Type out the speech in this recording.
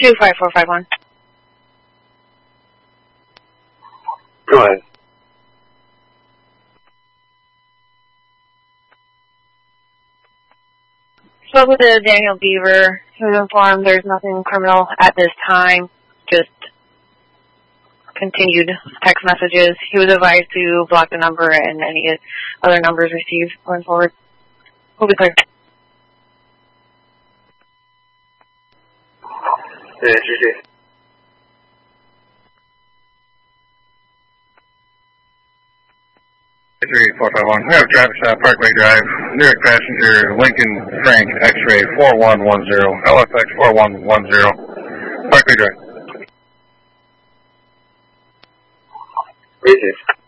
25451. Go ahead. Spoke with the Daniel Beaver. He was informed there's nothing criminal at this time, just continued text messages. He was advised to block the number and any other numbers received going forward. We'll be clear. Yeah, GG. 3451. We have Travis Parkway Drive, Lyric passenger Lincoln Frank X-ray 4110, LFX 4110, Parkway Drive. GG.